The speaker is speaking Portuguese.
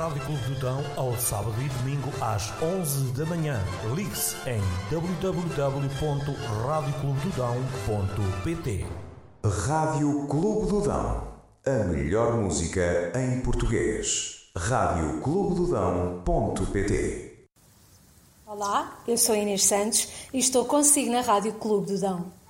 Rádio Clube do Dão ao sábado e domingo às 11 da manhã. Ligue-se em www.radioclubedodão.pt. Rádio Clube do Dão. A melhor música em português. radioclubedodão.pt. Olá, eu sou Inês Santos e estou consigo na Rádio Clube do Dão.